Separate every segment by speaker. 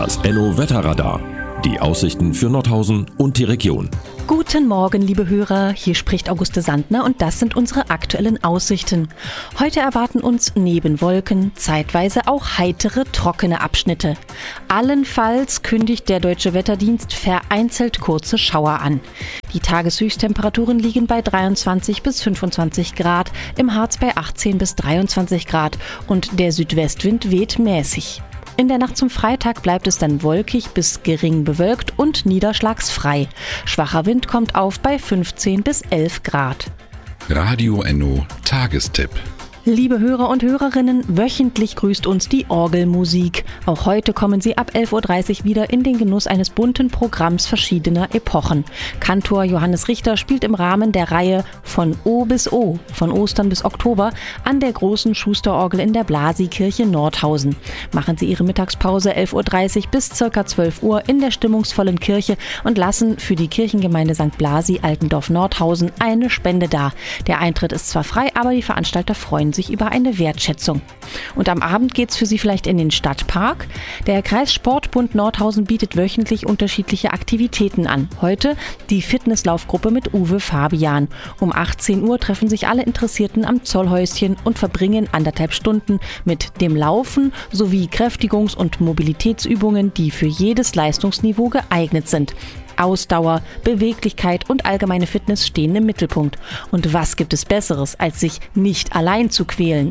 Speaker 1: Das Enno-Wetterradar. Die Aussichten für Nordhausen und die Region.
Speaker 2: Guten Morgen, liebe Hörer, hier spricht Auguste Sandner und das sind unsere aktuellen Aussichten. Heute erwarten uns neben Wolken zeitweise auch heitere, trockene Abschnitte. Allenfalls kündigt der Deutsche Wetterdienst vereinzelt kurze Schauer an. Die Tageshöchsttemperaturen liegen bei 23 bis 25 Grad, im Harz bei 18 bis 23 Grad und der Südwestwind weht mäßig. In der Nacht zum Freitag bleibt es dann wolkig bis gering bewölkt und niederschlagsfrei. Schwacher Wind kommt auf bei 15 bis 11 Grad.
Speaker 3: Radio Enno Tagestipp.
Speaker 2: Liebe Hörer und Hörerinnen, wöchentlich grüßt uns die Orgelmusik. Auch heute kommen Sie ab 11.30 Uhr wieder in den Genuss eines bunten Programms verschiedener Epochen. Kantor Johannes Richter spielt im Rahmen der Reihe Von O bis O, von Ostern bis Oktober, an der großen Schusterorgel in der Blasi-Kirche Nordhausen. Machen Sie Ihre Mittagspause 11.30 Uhr bis ca. 12 Uhr in der stimmungsvollen Kirche und lassen für die Kirchengemeinde St. Blasi Altendorf Nordhausen eine Spende da. Der Eintritt ist zwar frei, aber die Veranstalter freuen sich über eine Wertschätzung. Und am Abend geht's für Sie vielleicht in den Stadtpark. Der Kreissportbund Nordhausen bietet wöchentlich unterschiedliche Aktivitäten an. Heute die Fitnesslaufgruppe mit Uwe Fabian. Um 18 Uhr treffen sich alle Interessierten am Zollhäuschen und verbringen 1,5 Stunden mit dem Laufen sowie Kräftigungs- und Mobilitätsübungen, die für jedes Leistungsniveau geeignet sind. Ausdauer, Beweglichkeit und allgemeine Fitness stehen im Mittelpunkt. Und was gibt es Besseres, als sich nicht allein zu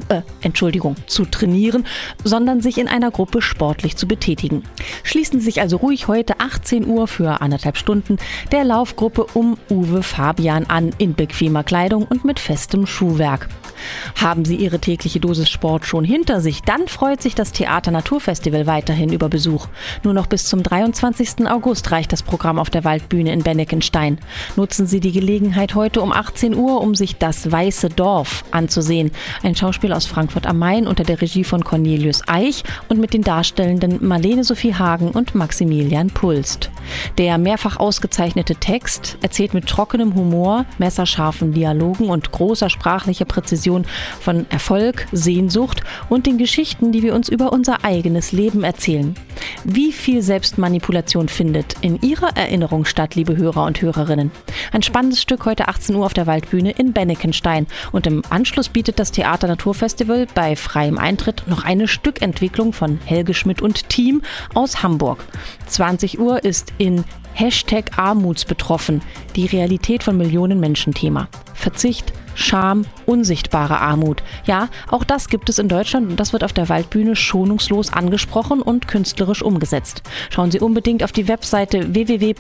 Speaker 2: zu trainieren, sondern sich in einer Gruppe sportlich zu betätigen. Schließen Sie sich also ruhig heute 18 Uhr für 1,5 Stunden der Laufgruppe um Uwe Fabian an, in bequemer Kleidung und mit festem Schuhwerk. Haben Sie Ihre tägliche Dosis Sport schon hinter sich, dann freut sich das Theater Naturfestival weiterhin über Besuch. Nur noch bis zum 23. August reicht das Programm auf der Waldbühne in Bennekenstein. Nutzen Sie die Gelegenheit heute um 18 Uhr, um sich das Weiße Dorf anzusehen. Ein Schauspiel aus Frankfurt am Main unter der Regie von Cornelius Eich und mit den Darstellenden Marlene Sophie Hagen und Maximilian Pulst. Der mehrfach ausgezeichnete Text erzählt mit trockenem Humor, messerscharfen Dialogen und großer sprachlicher Präzision von Erfolg, Sehnsucht und den Geschichten, die wir uns über unser eigenes Leben erzählen. Wie viel Selbstmanipulation findet in Ihrer Erinnerung statt, liebe Hörer und Hörerinnen? Ein spannendes Stück heute 18 Uhr auf der Waldbühne in Bennekenstein. Und im Anschluss bietet das Theater Naturfestival bei freiem Eintritt noch eine Stückentwicklung von Helge Schmidt und Team aus Hamburg. 20 Uhr ist in #Armutsbetroffen die Realität von Millionen Menschen Thema. Verzicht, Scham, unsichtbare Armut. Ja, auch das gibt es in Deutschland und das wird auf der Waldbühne schonungslos angesprochen und künstlerisch umgesetzt. Schauen Sie unbedingt auf die Webseite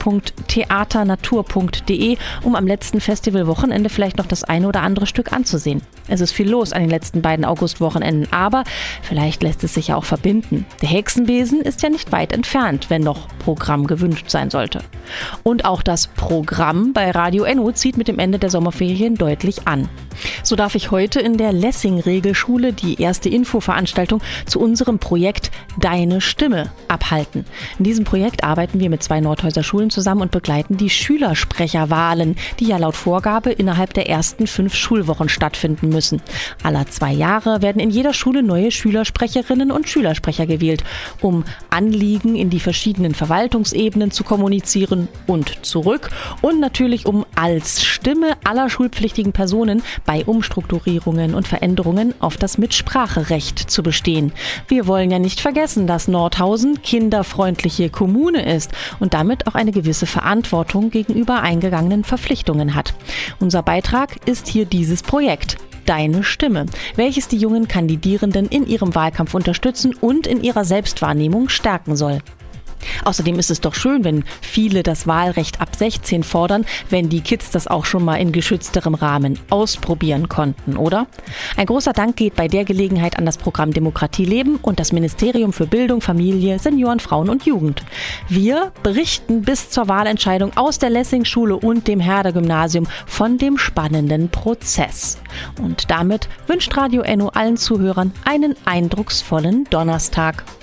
Speaker 2: www.theaternatur.de, um am letzten Festivalwochenende vielleicht noch das eine oder andere Stück anzusehen. Es ist viel los an den letzten beiden Augustwochenenden, aber vielleicht lässt es sich ja auch verbinden. Der Hexenbesen ist ja nicht weit entfernt, wenn noch Programm gewünscht sein sollte. Und auch das Programm bei Radio Enno zieht mit dem Ende der Sommerferien deutlich an. So darf ich heute in der Lessing-Regelschule die erste Infoveranstaltung zu unserem Projekt Deine Stimme abhalten. In diesem Projekt arbeiten wir mit 2 Nordhäuser Schulen zusammen und begleiten die Schülersprecherwahlen, die ja laut Vorgabe innerhalb der ersten 5 Schulwochen stattfinden müssen. Alle 2 Jahre werden in jeder Schule neue Schülersprecherinnen und Schülersprecher gewählt, um Anliegen in die verschiedenen Verwaltungsebenen zu kommunizieren und zurück und natürlich um als Stimme aller schulpflichtigen Personen bei Umstrukturierungen und Veränderungen auf das Mitspracherecht zu bestehen. Wir wollen ja nicht vergessen, dass Nordhausen kinderfreundliche Kommune ist und damit auch eine gewisse Verantwortung gegenüber eingegangenen Verpflichtungen hat. Unser Beitrag ist hier dieses Projekt. Deine Stimme, welches die jungen Kandidierenden in ihrem Wahlkampf unterstützen und in ihrer Selbstwahrnehmung stärken soll. Außerdem ist es doch schön, wenn viele das Wahlrecht ab 16 fordern, wenn die Kids das auch schon mal in geschützterem Rahmen ausprobieren konnten, oder? Ein großer Dank geht bei der Gelegenheit an das Programm Demokratie leben und das Ministerium für Bildung, Familie, Senioren, Frauen und Jugend. Wir berichten bis zur Wahlentscheidung aus der Lessing-Schule und dem Herder-Gymnasium von dem spannenden Prozess. Und damit wünscht Radio Enno allen Zuhörern einen eindrucksvollen Donnerstag.